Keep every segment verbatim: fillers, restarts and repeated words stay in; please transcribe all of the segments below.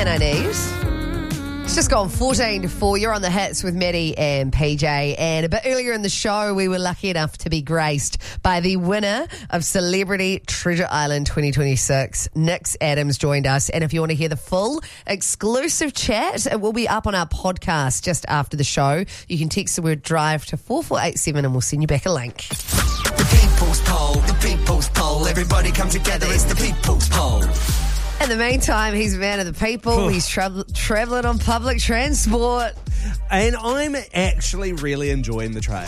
man I need. It's just gone fourteen to four. You're on the hits with Maddie and P J. And a bit earlier in the show, we were lucky enough to be graced by the winner of Celebrity Treasure Island twenty twenty-six. Nix Adams joined us. And if you want to hear the full exclusive chat, it will be up on our podcast just after the show. You can text the word drive to four four eight seven and we'll send you back a link. The People's Poll, the People's Poll. Everybody come together, it's the People's Poll. In the meantime, he's a man of the people. He's tra- travelling on public transport. And I'm actually really enjoying the train.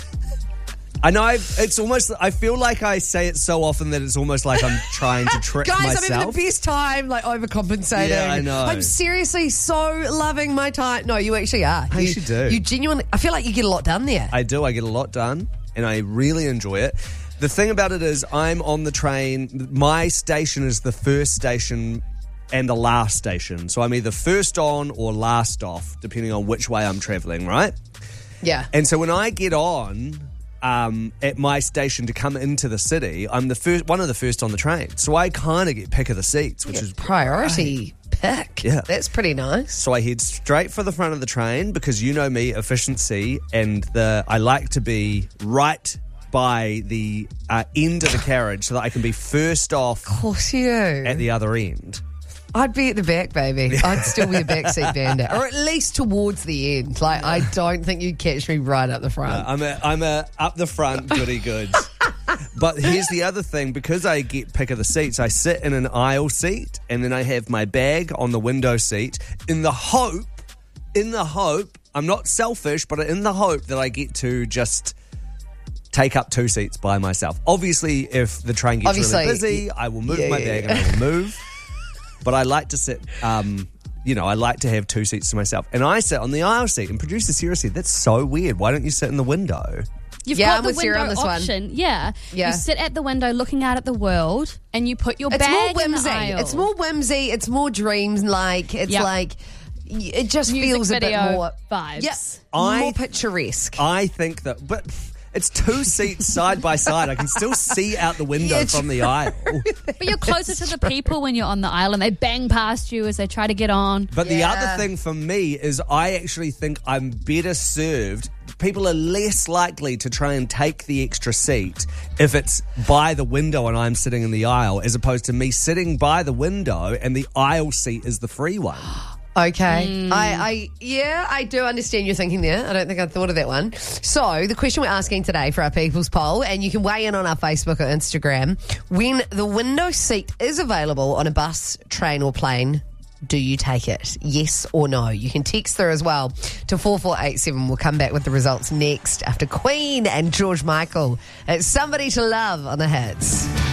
I know I've, it's almost, I feel like I say it so often that it's almost like I'm trying to trick Guys, myself. I'm having the best time, like overcompensating. Yeah, I know. I'm seriously so loving my time. No, you actually are. I you, actually do. You genuinely, I feel like you get a lot done there. I do. I get a lot done and I really enjoy it. The thing about it is I'm on the train. My station is the first station and the last station. So I'm either first on or last off, depending on which way I'm traveling, right? Yeah. And so when I get on um, at my station to come into the city, I'm the first, one of the first on the train. So I kind of get pick of the seats, which yeah, is priority great. pick. Yeah. That's pretty nice. So I head straight for the front of the train because you know me, efficiency, and the I like to be right by the uh, end of the carriage so that I can be first off Of course you do. at the other end. I'd be at the back, baby. I'd still be a backseat bandit. Or at least towards the end. Like, I don't think you'd catch me right up the front. Uh, I'm a I'm a up the front goody goods. But here's the other thing. Because I get pick of the seats, I sit in an aisle seat and then I have my bag on the window seat in the hope, in the hope, I'm not selfish, but in the hope that I get to just take up two seats by myself. Obviously, if the train gets Obviously, really busy, I will move yeah, my yeah, bag yeah. and I will move. But I like to sit, um, you know, I like to have two seats to myself. And I sit on the aisle seat. And producer, seriously, that's so weird. Why don't you sit in the window? You've Yeah, got I'm the with Sarah window on this one. option. Yeah. Yeah. You sit at the window looking out at the world and you put your It's more bag in the whimsy. aisle. It's more whimsy. It's more dreams. Like, it's Yep. like, y- it just Music feels a bit video more vibes. Yeah, I- more picturesque. I think that, but it's two seats side by side. I can still see out the window Yeah, from the aisle. But you're closer to the people when you're on the aisle and they bang past you as they try to get on. But the Yeah. other thing for me is I actually think I'm better served. People are less likely to try and take the extra seat if it's by the window and I'm sitting in the aisle, as opposed to me sitting by the window and the aisle seat is the free one. Okay. I, I, yeah, I do understand your thinking there. I don't think I'd thought of that one. So, the question we're asking today for our People's Poll, and you can weigh in on our Facebook or Instagram, when the window seat is available on a bus, train, or plane, do you take it? Yes or no? You can text there as well to four four eight seven. We'll come back with the results next after Queen and George Michael. It's Somebody to Love on the Hits.